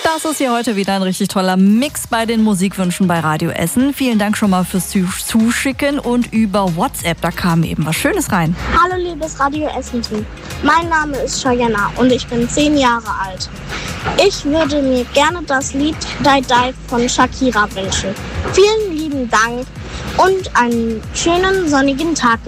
Das ist hier heute wieder ein richtig toller Mix bei den Musikwünschen bei Radio Essen. Vielen Dank schon mal fürs Zuschicken und über WhatsApp, da kam eben was Schönes rein. Hallo liebes Radio Essen-Team, mein Name ist Cheyenne und ich bin 10 Jahre alt. Ich würde mir gerne das Lied Die Die von Shakira wünschen. Vielen lieben Dank und einen schönen sonnigen Tag.